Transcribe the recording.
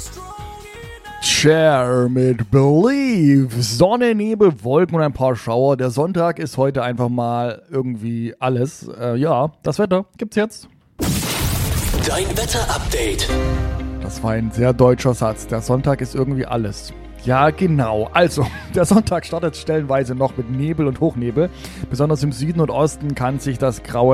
Share mit Believe. Sonne, Nebel, Wolken und ein paar Schauer. Der Sonntag ist heute einfach mal irgendwie alles. Ja, das Wetter gibt's jetzt. Dein Wetter-Update. Das war ein sehr deutscher Satz. Der Sonntag ist irgendwie alles. Ja, genau. Also, der Sonntag startet stellenweise noch mit Nebel und Hochnebel. Besonders im Süden und Osten kann sich das graue